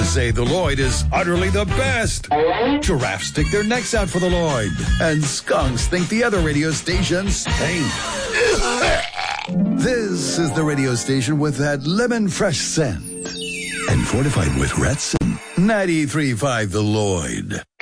Hippos say the Lloyd is utterly the best. Giraffes stick their necks out for the Lloyd. And skunks think the other radio stations stink. This is the radio station with that lemon fresh scent. And fortified with Retsin. 93.5 The Lloyd.